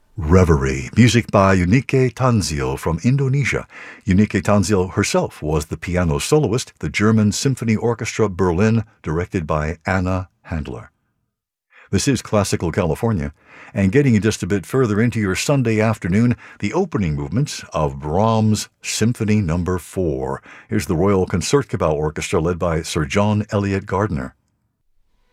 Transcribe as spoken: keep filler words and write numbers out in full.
Reverie, music by Eunike Tanzil from Indonesia. Eunike Tanzil herself was the piano soloist, the German Symphony Orchestra Berlin, directed by Anna Handler. This is Classical California, and getting you just a bit further into your Sunday afternoon, the opening movements of Brahms' Symphony Number four. Here's the Royal Concertgebouw Orchestra led by Sir John Eliot Gardiner.